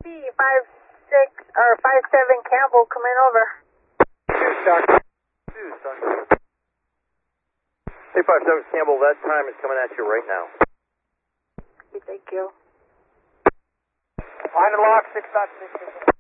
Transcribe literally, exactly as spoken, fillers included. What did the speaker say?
B five six or five seven Campbell coming over. Two stock. Two stock. Hey, five seven Campbell, that time is coming at you right now. Thank you. Line and lock, six dot six.